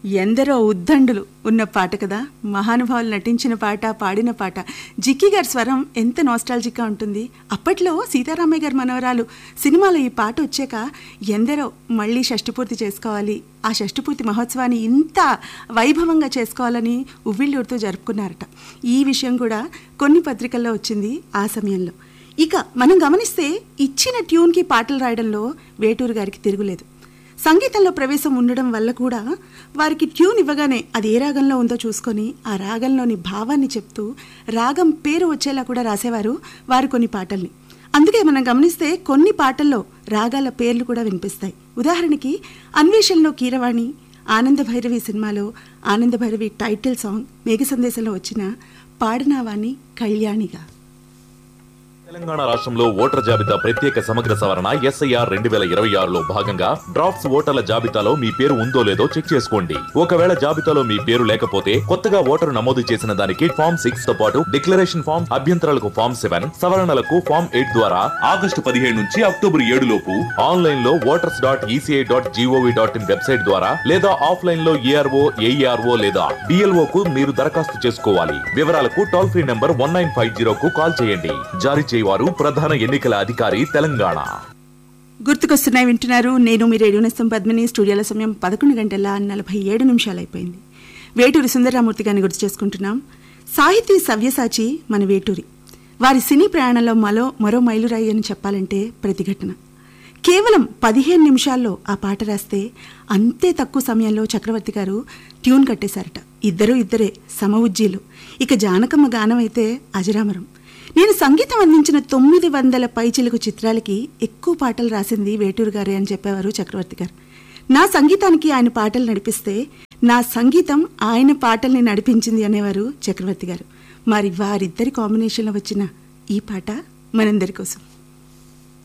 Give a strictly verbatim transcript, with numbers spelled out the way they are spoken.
ఎందరో ఉద్దండులు ఉన్న పాట కదా, మహానుభావులు నటించిన పాట, పాడిన పాట. జిక్కి గారి స్వరం ఎంత నాస్టాలజిక్గా ఉంటుంది. అప్పట్లో సీతారామయ్య గారి మనవరాలు సినిమాలో ఈ పాట వచ్చాక ఎందరో మళ్ళీ షష్టిపూర్తి చేసుకోవాలి, ఆ షష్టిపూర్తి మహోత్సవాన్ని ఇంత వైభవంగా చేసుకోవాలని ఉవ్విళ్ళూరుతో జరుపుకున్నారట. ఈ విషయం కూడా కొన్ని పత్రికల్లో వచ్చింది ఆ సమయంలో. ఇక మనం గమనిస్తే ఇచ్చిన ట్యూన్కి పాటలు రాయడంలో వేటూరు గారికి తిరుగులేదు. సంగీతంలో ప్రవేశం ఉండడం వల్ల కూడా వారికి ట్యూన్ ఇవ్వగానే అది ఏ రాగంలో ఉందో చూసుకొని ఆ రాగంలోని భావాన్ని చెప్తూ రాగం పేరు వచ్చేలా కూడా రాసేవారు వారు కొన్ని పాటల్ని. అందుకే మనం గమనిస్తే కొన్ని పాటల్లో రాగాల పేర్లు కూడా వినిపిస్తాయి. ఉదాహరణకి అన్వేషణలో కీరవాణి, ఆనంద భైరవి సినిమాలో ఆనంద భైరవి టైటిల్ సాంగ్ మేఘ సందేశంలో వచ్చిన పాడనావాణి కళ్యాణిగా. తెలంగాణ రాష్ట్రంలో ఓటర్ జాబితా ప్రత్యేక సమగ్ర సవరణ ఎస్ఐఆర్ రెండు వేల ఇరవై ఆరులో భాగంగా డ్రాఫ్ట్స్ ఓటర్ల జాబితాలో మీ పేరు ఉందో లేదో చెక్ చేసుకోండి. ఒకవేళ జాబితాలో మీ పేరు లేకపోతే కొత్తగా ఓటరు నమోదు చేసిన దానికి ఫామ్ సిక్స్ తో పాటు డిక్లరేషన్ ఫామ్, అభ్యంతరాలకు ఫామ్ సెవెన్, సవరణలకు ఫామ్ ఎయిట్ ద్వారా ఆగస్టు పదిహేడు నుంచి అక్టోబర్ ఏడు లోపు ఆన్లైన్ లో voters dot ECI dot GOV dot in website ద్వారా లేదా ఆఫ్లైన్ లో ఏఆర్ఓ, ఏఈఆర్ఓ లేదా డిఎల్ఓ కు మీరు దరఖాస్తు చేసుకోవాలి. వివరాలకు toll free number one nine five zero కు కాల్ చేయండి. జారీ వారు ప్రధాన ఎన్నికల అధికారి తెలంగాణ. గుర్తుకొస్తున్నాయి వింటున్నారు. నేను మీ రేడియో నేస్తం పద్మిని. స్టూడియోల సమయం పదకొండు గంటల నలభై ఏడు నిమిషాలు అయిపోయింది. వేటూరి సుందరరామూర్తి గారిని గుర్తు చేసుకుంటున్నాం. సాహితీ సవ్యసాచి మన వేటూరి. వారి సినీ ప్రయాణంలో మరో మరో మైలురాయి అని చెప్పాలంటే ప్రతిఘటన. కేవలం పదిహేను నిమిషాల్లో ఆ పాట రాస్తే అంతే తక్కువ సమయంలో చక్రవర్తి గారు ట్యూన్ కట్టేశారట. ఇద్దరు ఇద్దరే సమఉజ్జీలు. ఇక జానకమ్మ గానం అయితే అజరామరం. నేను సంగీతం అందించిన తొమ్మిది వందల పైచిలుకు చిత్రాలకి ఎక్కువ పాటలు రాసింది వేటూరు గారే అని చెప్పేవారు చక్రవర్తి గారు. నా సంగీతానికి ఆయన పాటలు నడిపిస్తే నా సంగీతం ఆయన పాటల్ని నడిపించింది అనేవారు చక్రవర్తి గారు. మరి వారిద్దరి కాంబినేషన్లో వచ్చిన ఈ పాట మనందరి కోసం.